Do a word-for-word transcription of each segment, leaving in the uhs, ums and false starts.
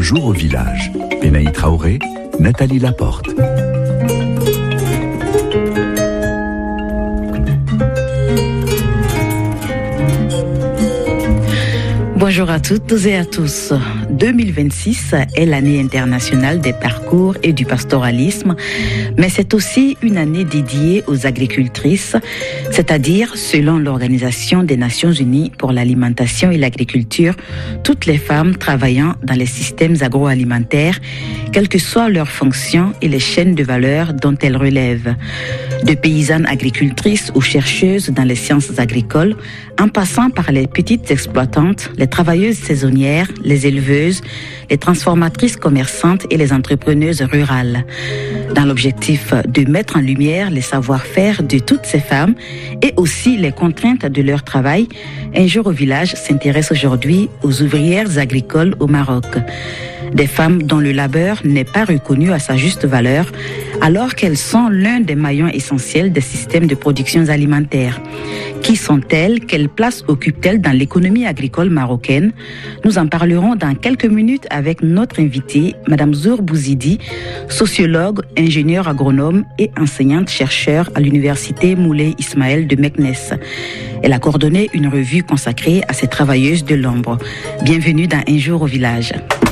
jour au village. Pénaï Traoré, Nathalie Laporte. Bonjour à toutes et à tous. deux mille vingt-six est l'année internationale des parcours et du pastoralisme, mais c'est aussi une année dédiée aux agricultrices, c'est-à-dire, selon l'Organisation des Nations Unies pour l'alimentation et l'agriculture, toutes les femmes travaillant dans les systèmes agroalimentaires, quelle que soit leur fonction et les chaînes de valeur dont elles relèvent. De paysannes agricultrices ou chercheuses dans les sciences agricoles, en passant par les petites exploitantes, les travailleuses saisonnières, les éleveuses, les transformatrices commerçantes et les entrepreneuses rurales. Dans l'objectif de mettre en lumière les savoir-faire de toutes ces femmes et aussi les contraintes de leur travail, Un jour au village s'intéresse aujourd'hui aux ouvrières agricoles au Maroc. Des femmes dont le labeur n'est pas reconnu à sa juste valeur, alors qu'elles sont l'un des maillons essentiels des systèmes de production alimentaire. Qui sont-elles? Quelle place occupent-elles dans l'économie agricole marocaine? Nous en parlerons dans quelques minutes avec notre invitée, Madame Zour Bouzidi, sociologue, ingénieure agronome et enseignante-chercheur à l'université Moulay Ismaël de Meknès. Elle a coordonné une revue consacrée à ces travailleuses de l'ombre. Bienvenue dans Un jour au village.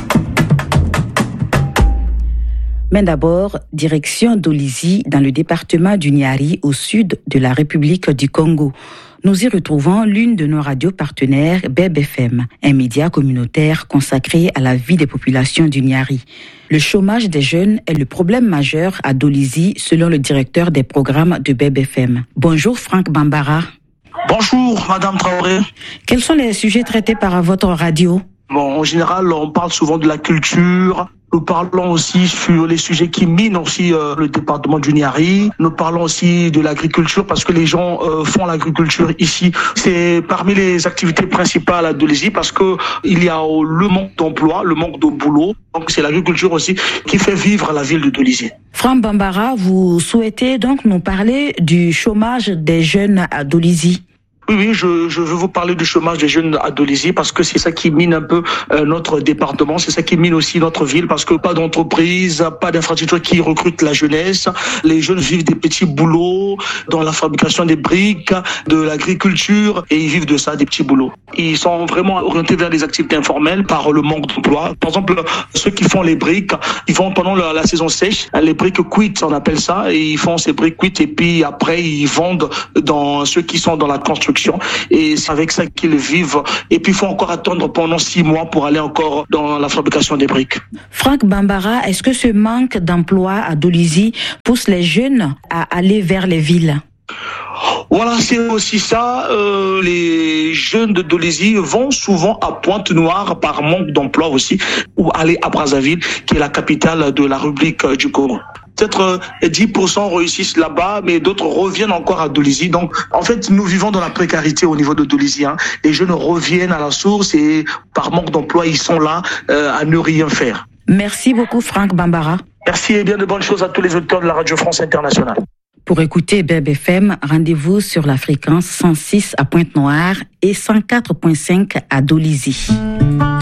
Mais d'abord, direction d'Olizy, dans le département du Niari, au sud de la République du Congo. Nous y retrouvons l'une de nos radios partenaires, Beb F M, un média communautaire consacré à la vie des populations du Niari. Le chômage des jeunes est le problème majeur à Dolizy, selon le directeur des programmes de Beb F M. Bonjour Franck Bambara. Bonjour Madame Traoré. Quels sont les sujets traités par votre radio? Bon, en général, on parle souvent de la culture. Nous parlons aussi sur les sujets qui minent aussi euh, le département du Niari. Nous parlons aussi de l'agriculture parce que les gens euh, font l'agriculture ici. C'est parmi les activités principales à Dolizy parce que il y a le manque d'emploi, le manque de boulot. Donc c'est l'agriculture aussi qui fait vivre la ville de Dolizy. Franck Bambara, vous souhaitez donc nous parler du chômage des jeunes à Dolizy? Oui, oui, je, je veux vous parler du chômage des jeunes à Dolizy parce que c'est ça qui mine un peu euh, notre département, c'est ça qui mine aussi notre ville parce que pas d'entreprise, pas d'infrastructure qui recrute la jeunesse. Les jeunes vivent des petits boulots dans la fabrication des briques, de l'agriculture et ils vivent de ça, des petits boulots. Ils sont vraiment orientés vers les activités informelles par le manque d'emploi. Par exemple, ceux qui font les briques, ils vont pendant la, la saison sèche, les briques cuites, on appelle ça, et ils font ces briques cuites et puis après ils vendent dans ceux qui sont dans la construction. Et c'est avec ça qu'ils vivent. Et puis, il faut encore attendre pendant six mois pour aller encore dans la fabrication des briques. Franck Bambara, est-ce que ce manque d'emploi à Dolizy pousse les jeunes à aller vers les villes? Voilà, c'est aussi ça. Euh, les jeunes de Dolizy vont souvent à Pointe-Noire par manque d'emploi aussi, ou aller à Brazzaville, qui est la capitale de la République du Congo. Peut-être dix pour cent réussissent là-bas, mais d'autres reviennent encore à Dolizy. Donc, en fait, nous vivons dans la précarité au niveau de Dolizy. Hein. Les jeunes reviennent à la source et par manque d'emploi, ils sont là euh, à ne rien faire. Merci beaucoup, Franck Bambara. Merci et bien de bonnes choses à tous les auditeurs de la Radio France Internationale. Pour écouter Beb F M, rendez-vous sur la fréquence cent six à Pointe-Noire et cent quatre virgule cinq à Dolizy.